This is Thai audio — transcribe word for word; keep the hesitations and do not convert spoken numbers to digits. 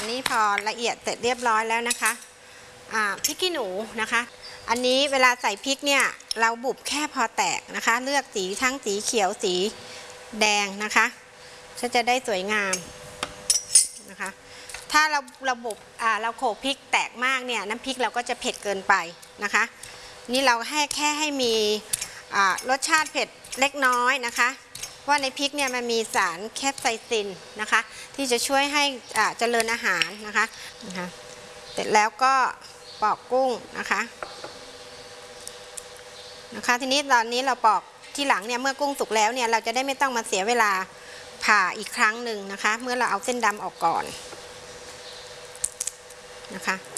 นี่พอละเอียดเสร็จเรียบร้อยแล้วนะคะอ่าพริกขี้หนูนะคะอันนี้เวลาใส่พริกเนี่ยเราบุบแค่พอแตกนะคะเลือกสีทั้งสีเขียวสีแดงนะคะก็จะได้สวยงามนะคะถ้าเราเราบุบอ่าเราโขลกพริกแตกมากเนี่ยน้ำพริกเราก็จะเผ็ดเกินไปนะคะนี่เราให้แค่ให้มีอ่ารสชาติเผ็ดเล็กน้อยนะคะว่าในพริกเนี่ยมันมีสารแคปไซซินนะคะที่จะช่วยให้อ่าเจริญอาหารนะคะนะคะเสร็จแล้วก็ปอกกุ้งนะคะนะคะทีนี้ตอนนี้เราปอกที่หลังเนี่ยเมื่อกุ้งสุกแล้วเนี่ยเราจะได้ไม่ต้องมาเสียเวลาผ่าอีกครั้งหนึ่งนะคะเมื่อเราเอาเส้นดำออกก่อนนะคะ